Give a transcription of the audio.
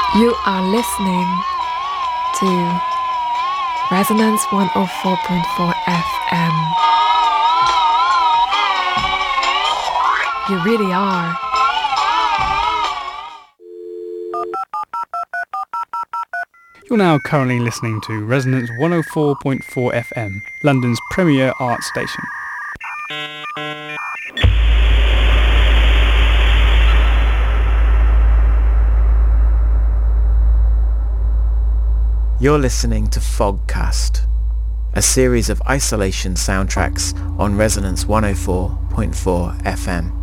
You are listening to Resonance 104.4 FM. You really are. You're now currently listening to Resonance 104.4 FM, London's premier art station. You're listening to Fogcast, a series of isolation soundtracks on Resonance 104.4 FM.